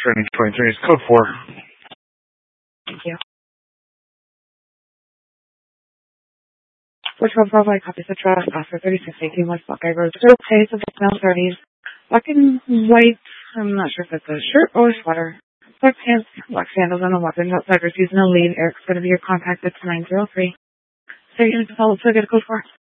Training 23 is code 4. Thank you. 412 copies the truck, Oscar 3618 West Buckeye Road. Zero pays of male 30s. Black and white, I'm not sure if it's a shirt or a sweater. Black pants, black sandals, and a weapon. Outside refusing to leave. Eric's going to be your contact. It's 903. So you're going to follow to get a code 4.